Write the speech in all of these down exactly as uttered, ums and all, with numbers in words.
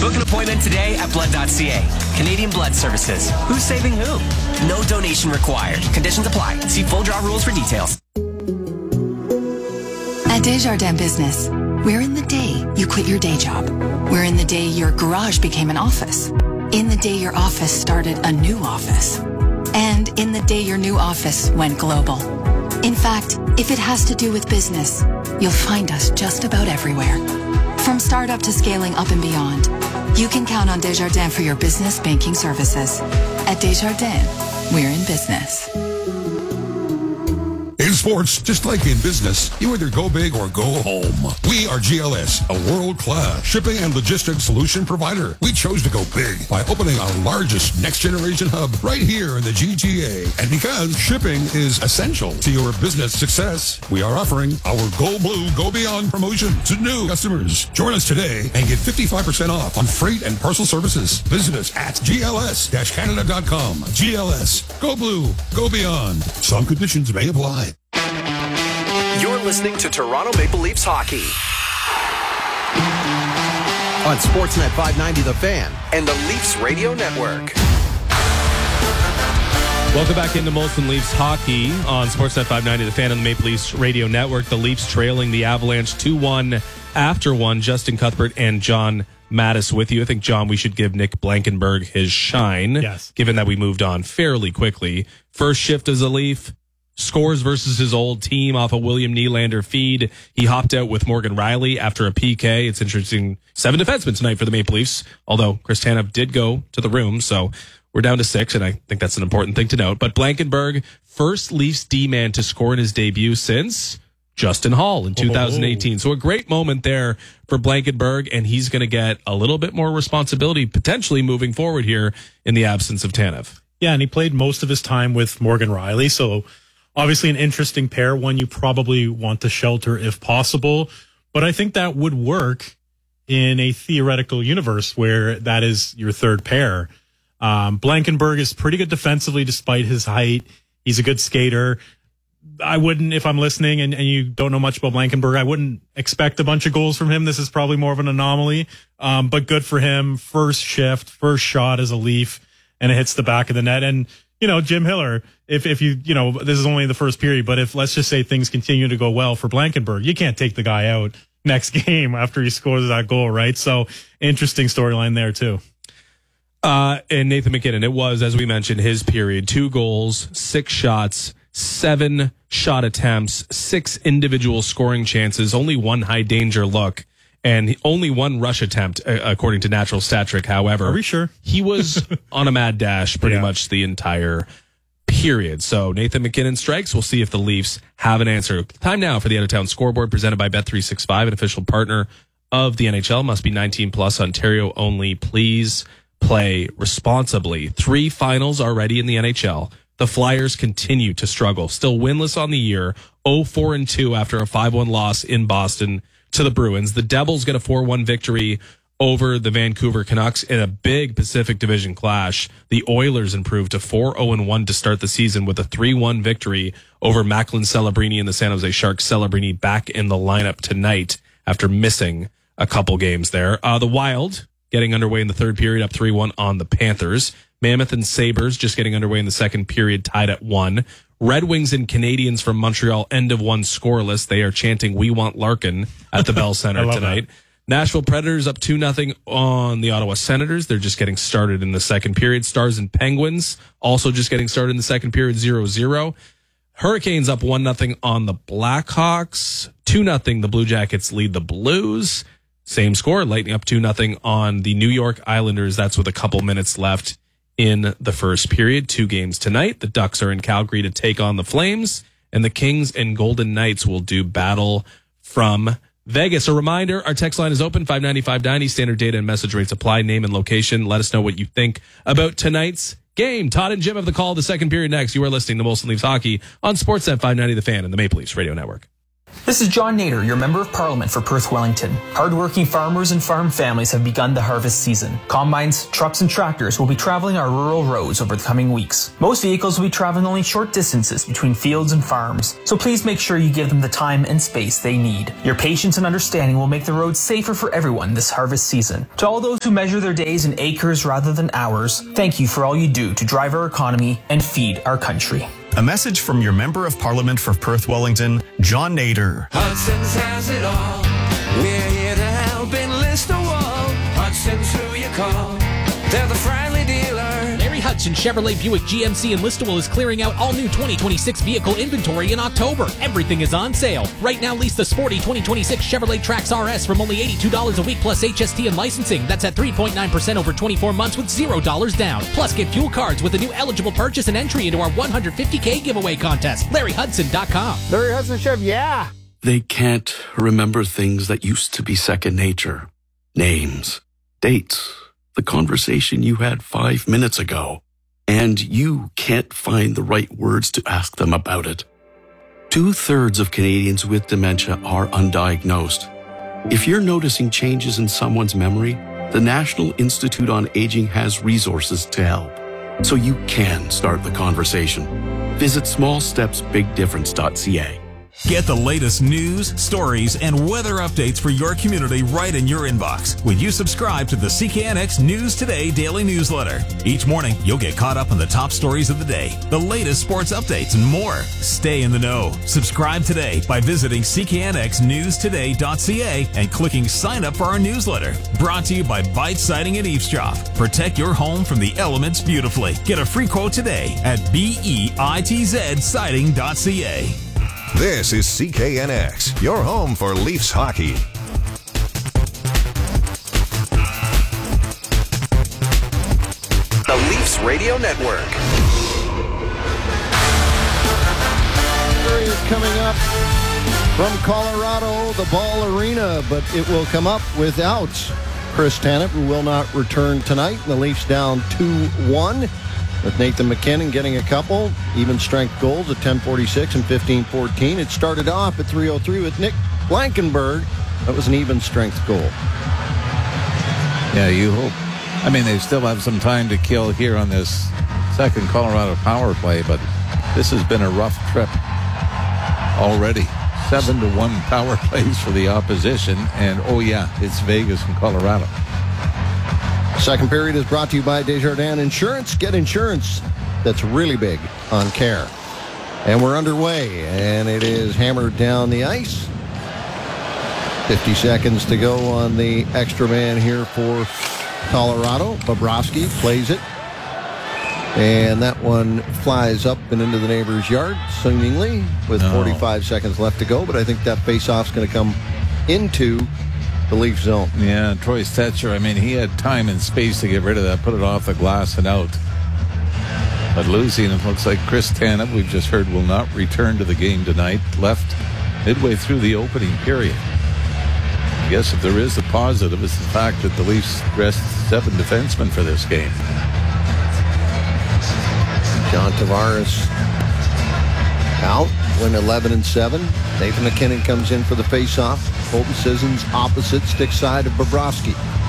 Book an appointment today at blood dot c a. Canadian Blood Services. Who's saving who? No donation required. Conditions apply. See full draw rules for details. At Desjardins Business, we're in the day you quit your day job. We're in the day your garage became an office. In the day your office started a new office. And in the day your new office went global. In fact, if it has to do with business, you'll find us just about everywhere. From startup to scaling up and beyond, you can count on Desjardins for your business banking services. At Desjardins, we're in business. In sports, just like in business, you either go big or go home. We are G L S, a world-class shipping and logistics solution provider. We chose to go big by opening our largest next-generation hub right here in the G T A. And because shipping is essential to your business success, we are offering our Go Blue, Go Beyond promotion to new customers. Join us today and get fifty-five percent off on freight and parcel services. Visit us at G L S Canada dot com. G L S, Go Blue, Go Beyond. Some conditions may apply. You're listening to Toronto Maple Leafs hockey on Sportsnet five ninety The Fan and the Leafs Radio Network. Welcome back into Molson Leafs hockey on Sportsnet five ninety The Fan and the Maple Leafs Radio Network. The Leafs trailing the Avalanche two one after one. Justin Cuthbert and John Mattis with you. I think, John, we should give Nick Blankenburg his shine. Yes. Given that we moved on fairly quickly. First shift as a Leaf. Scores versus his old team off a William Nylander feed. He hopped out with Morgan Riley after a P K. It's interesting. Seven defensemen tonight for the Maple Leafs, although Chris Tanev did go to the room, so we're down to six, and I think that's an important thing to note. But Blankenburg, first Leafs D-man to score in his debut since Justin Hall in two thousand eighteen. Oh. So a great moment there for Blankenburg, and he's going to get a little bit more responsibility potentially moving forward here in the absence of Tanev. Yeah, and he played most of his time with Morgan Riley, so obviously an interesting pair, one you probably want to shelter if possible. But I think that would work in a theoretical universe where that is your third pair. Um, Blankenburg is pretty good defensively despite his height. He's a good skater. I wouldn't, if I'm listening and, and you don't know much about Blankenburg, I wouldn't expect a bunch of goals from him. This is probably more of an anomaly, um, but good for him. First shift, first shot as a Leaf, and it hits the back of the net. And you know, Jim Hiller, if, if you, you know, this is only the first period, but if, let's just say things continue to go well for Blankenburg, you can't take the guy out next game after he scores that goal, right? So interesting storyline there too. Uh, and Nathan MacKinnon, it was, as we mentioned, his period, two goals, six shots, seven shot attempts, six individual scoring chances, only one high danger look. And only one rush attempt, according to Natural Stat Trick. However, are we sure he was on a mad dash pretty yeah. much the entire period? So Nathan MacKinnon strikes. We'll see if the Leafs have an answer. Time now for the Out of Town Scoreboard, presented by Bet three sixty-five, an official partner of the N H L. Must be nineteen plus. Ontario only. Please play responsibly. Three finals already in the N H L. The Flyers continue to struggle. Still winless on the year. oh four and two after a five one loss in Boston to the Bruins. The Devils get a four one victory over the Vancouver Canucks in a big Pacific Division clash. The Oilers improved to four oh one to start the season with a three one victory over Macklin Celebrini and the San Jose Sharks. Celebrini back in the lineup tonight after missing a couple games there. Uh, the Wild getting underway in the third period, up three one on the Panthers. Mammoth and Sabres just getting underway in the second period, tied at one. Red Wings and Canadians from Montreal, end of one scoreless. They are chanting, "We want Larkin" at the Bell Center tonight. That. Nashville Predators up two nothing on the Ottawa Senators. They're just getting started in the second period. Stars and Penguins also just getting started in the second period, zero zero. Hurricanes up one nothing on the Blackhawks. two nothing the Blue Jackets lead the Blues. Same score, Lightning up two nothing on the New York Islanders. That's with a couple minutes left in the first period. Two games tonight. The Ducks are in Calgary to take on the Flames, and the Kings and Golden Knights will do battle from Vegas. A reminder, our text line is open, five ninety, five ninety. Standard data and message rates apply. Name and location. Let us know what you think about tonight's game. Todd and Jim have the call. The second period next. You are listening to Molson Leafs Hockey on Sportsnet five ninety The Fan and the Maple Leafs Radio Network. This is John Nader, your Member of Parliament for Perth Wellington. Hardworking farmers and farm families have begun the harvest season. Combines, trucks, and tractors will be traveling our rural roads over the coming weeks. Most vehicles will be traveling only short distances between fields and farms, so please make sure you give them the time and space they need. Your patience and understanding will make the roads safer for everyone this harvest season. To all those who measure their days in acres rather than hours, thank you for all you do to drive our economy and feed our country. A message from your Member of Parliament for Perth Wellington, John Nader. Hudson's has it all. We're here to help enlist a wall. Hudson's who you call. They're the friendly dealer. Larry Hudson Chevrolet Buick G M C in Listowel is clearing out all new twenty twenty-six vehicle inventory in October. Everything is on sale. Right now, lease the sporty twenty twenty-six Chevrolet Trax R S from only eighty-two dollars a week plus H S T and licensing. That's at three point nine percent over twenty-four months with zero dollars down. Plus, get fuel cards with a new eligible purchase and entry into our one hundred fifty K giveaway contest. Larry Hudson dot com. Larry Hudson Chev, yeah. They can't remember things that used to be second nature. Names, dates, the conversation you had five minutes ago. And you can't find the right words to ask them about it. Two-thirds of Canadians with dementia are undiagnosed. If you're noticing changes in someone's memory, the National Institute on Aging has resources to help. So you can start the conversation. Visit small steps big difference dot c a. Get the latest news, stories, and weather updates for your community right in your inbox when you subscribe to the C K N X News Today daily newsletter. Each morning, you'll get caught up on the top stories of the day, the latest sports updates, and more. Stay in the know. Subscribe today by visiting c k n x news today dot c a and clicking sign up for our newsletter. Brought to you by Bite Siding and Eavesdrop. Protect your home from the elements beautifully. Get a free quote today at bitz siding dot c a. This is C K N X, your home for Leafs hockey. The Leafs Radio Network. Is coming up from Colorado, the Ball Arena, but it will come up without Chris Tanev, who will not return tonight. The Leafs down two one. With Nathan MacKinnon getting a couple even strength goals at ten forty-six and fifteen fourteen. It started off at three oh three with Nick Blankenburg. That was an even strength goal. Yeah, you hope. I mean, they still have some time to kill here on this second Colorado power play, but this has been a rough trip already. Seven to one power plays for the opposition, and oh yeah, it's Vegas and Colorado. Second period is brought to you by Desjardins Insurance. Get insurance that's really big on care. And we're underway, and it is hammered down the ice. fifty seconds to go on the extra man here for Colorado. Bobrovsky plays it. And that one flies up and into the neighbor's yard, seemingly, with no. forty-five seconds left to go. But I think that faceoff's going to come into the Leaf zone. Yeah, Troy Stecher, I mean, he had time and space to get rid of that, put it off the glass and out. But losing, it looks like Chris Tanev, we've just heard, will not return to the game tonight. Left midway through the opening period. I guess if there is a positive, it's the fact that the Leafs dressed seven defensemen for this game. John Tavares out, win eleven and seven. Nathan MacKinnon comes in for the faceoff. Colton Sissons opposite stick side of Bobrovsky.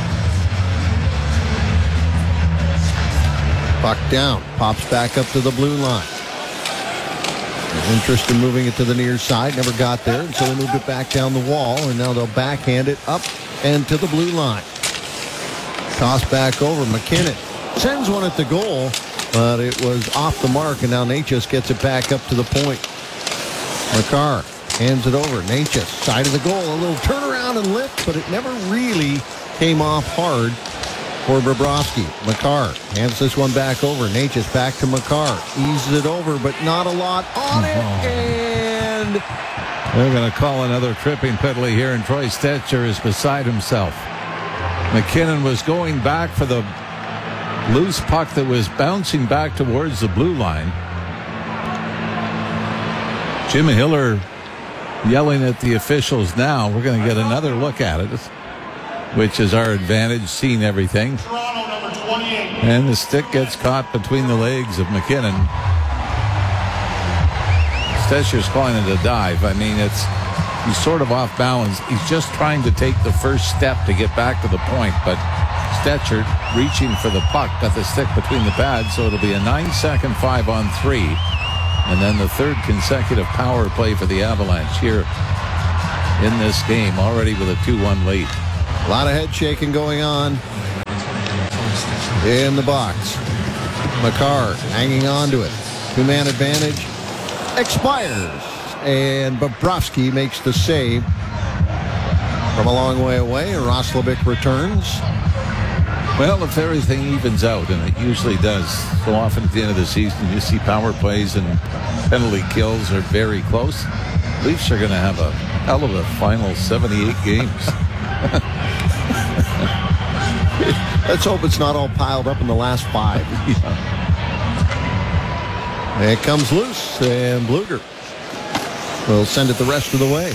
Puck down, pops back up to the blue line. There's interest in moving it to the near side, never got there, and so they moved it back down the wall, and now they'll backhand it up and to the blue line. Toss back over, MacKinnon sends one at the goal, but it was off the mark, and now Necas gets it back up to the point. Makar hands it over. Necas, side of the goal. A little turnaround and lift, but it never really came off hard for Bobrovsky. Makar hands this one back over. Necas back to Makar. Eases it over, but not a lot on it. And they're going to call another tripping penalty here, and Troy Stecher is beside himself. MacKinnon was going back for the loose puck that was bouncing back towards the blue line. Jim Hiller yelling at the officials now. We're going to get another look at it, which is our advantage, seeing everything. And the stick gets caught between the legs of MacKinnon. Stecher's calling it a dive. I mean, it's He's sort of off balance. He's just trying to take the first step to get back to the point, but Stetcher, reaching for the puck, got the stick between the pads, so it'll be a nine-second five-on-three. And then the third consecutive power play for the Avalanche here in this game, already with a two one lead. A lot of head shaking going on in the box. Makar hanging on to it. Two-man advantage expires. And Bobrovsky makes the save from a long way away. Roslovic returns. Well, if everything evens out, and it usually does, so often at the end of the season, you see power plays and penalty kills are very close. Leafs are going to have a hell of a final seventy-eight games. Let's hope it's not all piled up in the last five. Yeah. It comes loose, and Bluger will send it the rest of the way.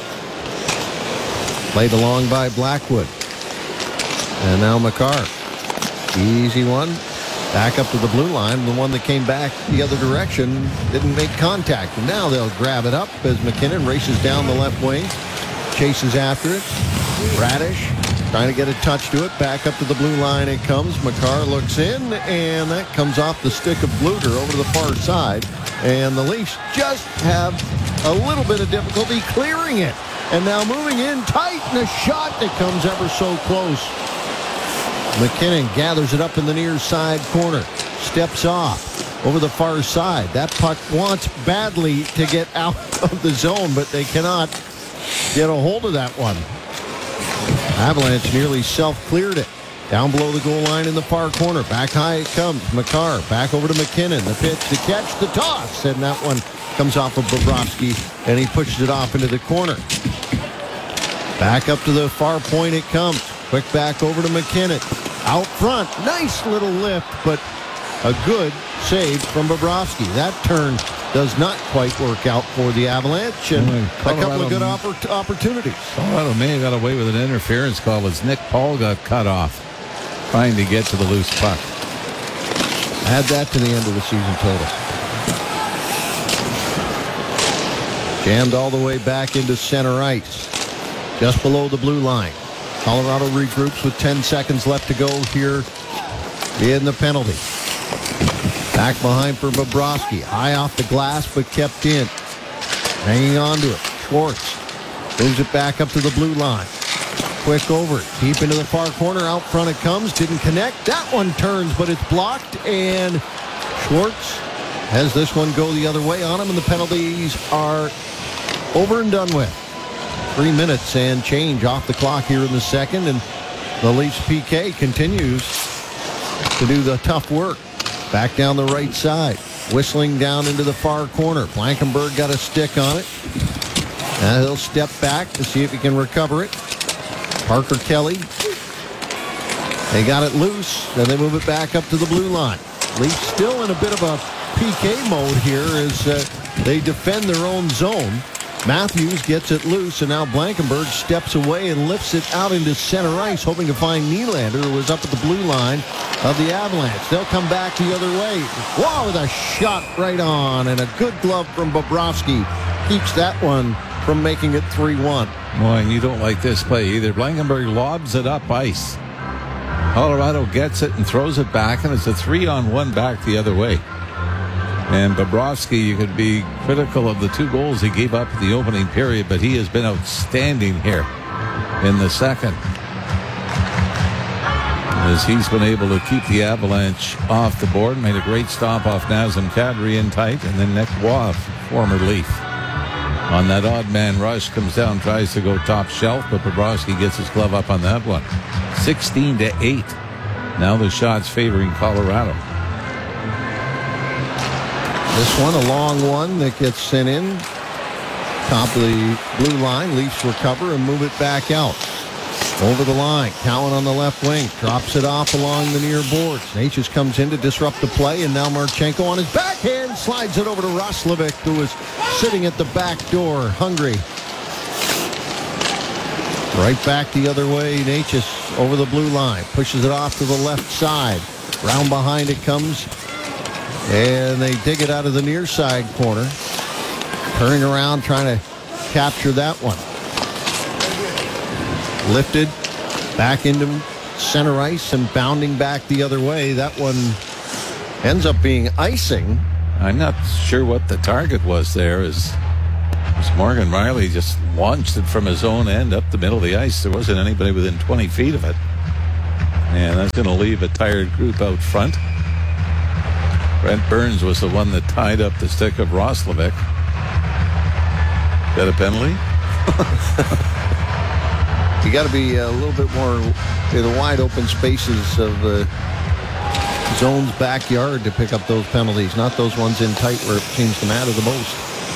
Played along by Blackwood. And now Makar. Easy one. Back up to the blue line. The one that came back the other direction didn't make contact. And now they'll grab it up as McKinnon races down the left wing. Chases after it. Radish trying to get a touch to it. Back up to the blue line it comes. Makar looks in, and that comes off the stick of Bluger over to the far side. And the Leafs just have a little bit of difficulty clearing it. And now moving in tight, and a shot that comes ever so close. McKinnon gathers it up in the near side corner. Steps off over the far side. That puck wants badly to get out of the zone, but they cannot get a hold of that one. Avalanche nearly self-cleared it. Down below the goal line in the far corner. Back high it comes. Makar back over to McKinnon. The pitch, the catch, the toss. And that one comes off of Bobrovsky, and he pushes it off into the corner. Back up to the far point it comes. Quick back over to McKinnon. Out front. Nice little lift, but a good save from Bobrovsky. That turn does not quite work out for the Avalanche, and a couple of good oppor- opportunities. Colorado may have got away with an interference call as Nick Paul got cut off trying to get to the loose puck. Add that to the end of the season total. Jammed all the way back into center ice, just below the blue line. Colorado regroups with ten seconds left to go here in the penalty. Back behind for Bobrovsky. High off the glass, but kept in. Hanging on to it. Schwartz moves it back up to the blue line. Quick over it. Deep into the far corner. Out front it comes. Didn't connect. That one turns, but it's blocked. And Schwartz has this one go the other way on him, and the penalties are over and done with. Three minutes and change off the clock here in the second, and the Leafs P K continues to do the tough work. Back down the right side, whistling down into the far corner. Blankenberg got a stick on it. Now he'll step back to see if he can recover it. Parker Kelly. They got it loose, and they move it back up to the blue line. Leafs still in a bit of a P K mode here as uh, they defend their own zone. Matthews gets it loose, and now Blankenberg steps away and lifts it out into center ice, hoping to find Nylander, who was up at the blue line of the Avalanche. They'll come back the other way. Wow, with a shot right on, and a good glove from Bobrovsky keeps that one from making it three one. Boy, you don't like this play either. Blankenberg lobs it up ice. Colorado gets it and throws it back, and it's a three-on-one back the other way. And Bobrovsky, you could be critical of the two goals he gave up at the opening period, but he has been outstanding here in the second, as he's been able to keep the Avalanche off the board. Made a great stop off Nazem Kadri in tight, and then Nick Waugh, former Leaf, on that odd man rush, comes down, tries to go top shelf, but Bobrovsky gets his glove up on that one. sixteen to eight. Now the shots favoring Colorado. This one, a long one that gets sent in. Top of the blue line. Leafs recover and move it back out. Over the line. Cowan on the left wing. Drops it off along the near boards. Natchez comes in to disrupt the play, and now Marchenko on his backhand slides it over to Roslovic, who was sitting at the back door, hungry. Right back the other way. Natchez over the blue line. Pushes it off to the left side. Round behind it comes. And they dig it out of the near side corner. Turning around, trying to capture that one. Lifted back into center ice and bounding back the other way. That one ends up being icing. I'm not sure what the target was there. Is Morgan Riley just launched it from his own end up the middle of the ice. There wasn't anybody within twenty feet of it. And that's going to leave a tired group out front. Brent Burns was the one that tied up the stick of Roslovic. Is that a penalty? You got to be a little bit more in the wide open spaces of the zone's backyard to pick up those penalties, not those ones in tight where it seems to matter the most.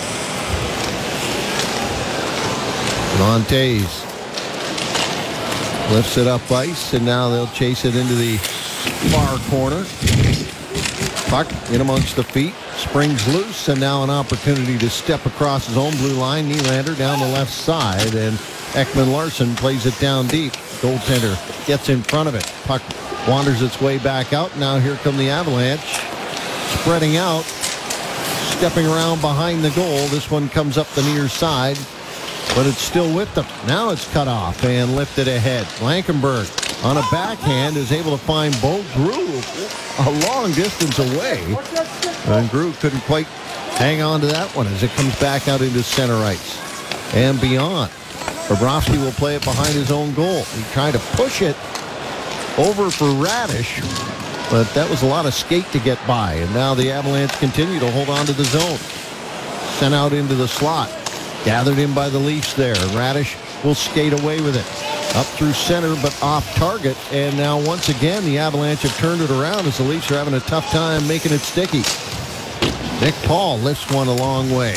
Montes lifts it up ice, and now they'll chase it into the far corner. Puck in amongst the feet, springs loose, and now an opportunity to step across his own blue line. Nylander down the left side, and Ekman Larsson plays it down deep. Goaltender gets in front of it. Puck wanders its way back out. Now here come the Avalanche, spreading out, stepping around behind the goal. This one comes up the near side, but it's still with them. Now it's cut off and lifted ahead. Blankenberg on a backhand is able to find Bo Groulx a long distance away. And Groulx couldn't quite hang on to that one as it comes back out into center ice and beyond. Bobrovsky will play it behind his own goal. He tried to push it over for Radish, but that was a lot of skate to get by. And now the Avalanche continue to hold on to the zone. Sent out into the slot. Gathered in by the Leafs there. Radish will skate away with it. Up through center, but off target. And now once again, the Avalanche have turned it around as the Leafs are having a tough time making it sticky. Nick Paul lifts one a long way.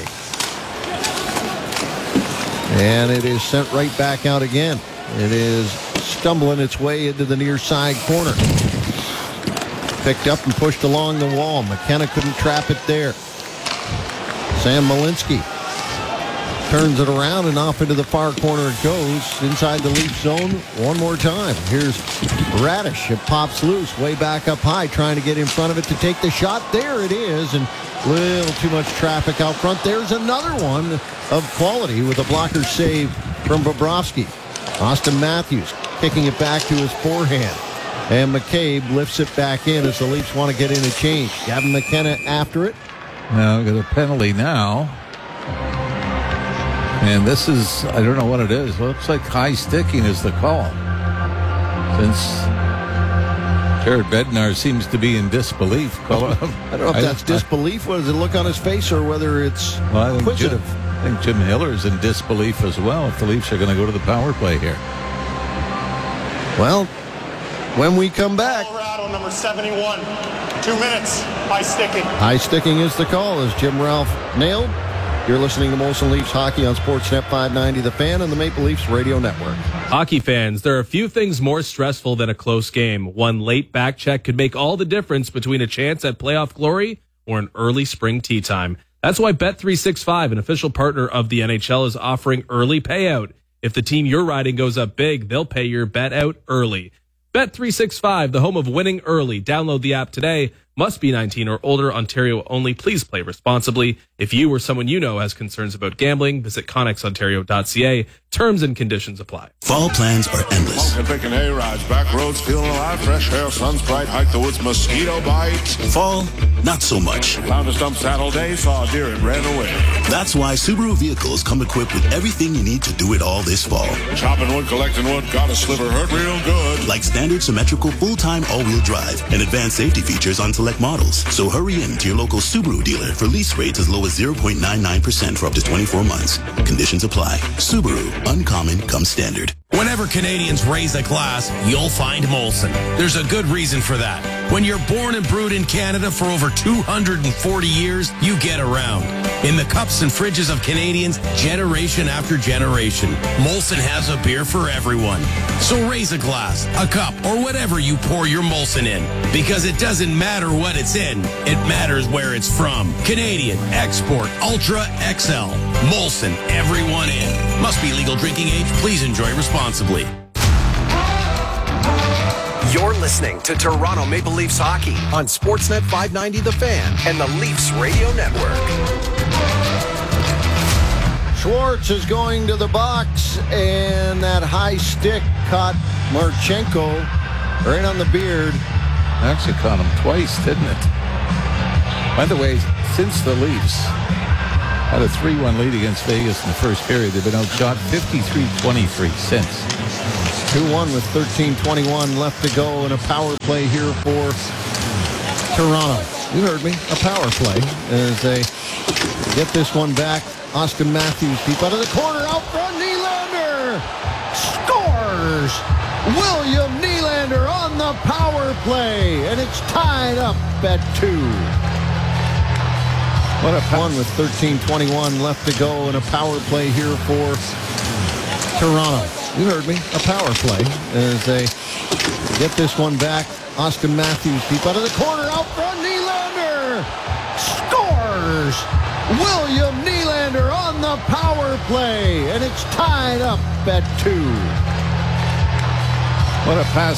And it is sent right back out again. It is stumbling its way into the near side corner. Picked up and pushed along the wall. McKenna couldn't trap it there. Sam Malinsky turns it around and off into the far corner it goes. Inside the Leaf zone one more time. Here's Radish. It pops loose way back up high, trying to get in front of it to take the shot. There it is, and a little too much traffic out front. There's another one of quality with a blocker save from Bobrovsky. Austin Matthews kicking it back to his forehand. And McCabe lifts it back in as the Leafs want to get in a change. Gavin McKenna after it. Now we got a penalty now. And this is, I don't know what it is. It looks like high sticking is the call. Since Jared Bednar seems to be in disbelief. Call I don't know if that's I, disbelief. What does it look on his face, or whether it's well, I think inquisitive? Jim, I think Jim Hiller's in disbelief as well if the Leafs are going to go to the power play here. Well, when we come back. Colorado, number seventy-one. Two minutes. High sticking. High sticking is the call, as Jim Ralph nailed. You're listening to Molson Leafs Hockey on Sportsnet five ninety, The Fan, and the Maple Leafs Radio Network. Hockey fans, there are a few things more stressful than a close game. One late back check could make all the difference between a chance at playoff glory or an early spring tee time. That's why Bet three sixty-five, an official partner of the N H L, is offering early payout. If the team you're riding goes up big, they'll pay your bet out early. Bet three sixty-five, the home of winning early. Download the app today. Must be nineteen or older. Ontario only. Please play responsibly. If you or someone you know has concerns about gambling, visit connex ontario dot c a. Terms and conditions apply. Fall plans are endless. Smoking, picking A-rides, back roads, feeling alive, fresh air, sun's bright, hike the woods, mosquito bites. Fall, not so much. Found a stump saddle day, saw a deer and ran away. That's why Subaru vehicles come equipped with everything you need to do it all this fall. Chopping wood, collecting wood, got a sliver, hurt real good. Like standard symmetrical full-time all-wheel drive and advanced safety features on select models. So hurry in to your local Subaru dealer for lease rates as low as zero point nine nine percent for up to twenty-four months. Conditions apply. Subaru. Uncommon comes standard. Whenever Canadians raise a glass, you'll find Molson. There's a good reason for that. When you're born and brewed in Canada for over two hundred forty years, you get around. In the cups and fridges of Canadians, generation after generation, Molson has a beer for everyone. So raise a glass, a cup, or whatever you pour your Molson in. Because it doesn't matter what it's in, it matters where it's from. Canadian, export, Ultra, X L. Molson, everyone in. Must be legal drinking age. Please enjoy responsibly. You're listening to Toronto Maple Leafs Hockey on Sportsnet five ninety The Fan and the Leafs Radio Network. Schwartz is going to the box, and that high stick caught Marchenko right on the beard. Actually caught him twice, didn't it? By the way, since the Leafs had a three one lead against Vegas in the first period, they've been outshot fifty-three twenty-three since. two one with thirteen twenty-one left to go, and a power play here for Toronto. You heard me, a power play as they get this one back. Austin Matthews deep out of the corner, out front, Nylander scores! William Nylander on the power play, and it's tied up at two. What a one with thirteen twenty-one left to go, and a power play here for Toronto. You heard me, a power play as they get this one back. Austin Matthews deep out of the corner, out front, Nylander scores! William Nylander on the power play, and it's tied up at two. What a pass